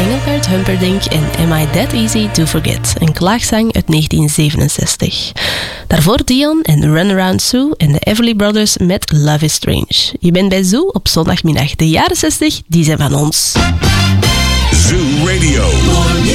Engelbert Humperdinck in Am I That Easy to Forget, een klaagzang uit 1967. Daarvoor Dion en Runaround Sue en de Everly Brothers met Love is Strange. Je bent bij Zoo op zondagmiddag. De jaren 60, die zijn van ons. Zoo Radio.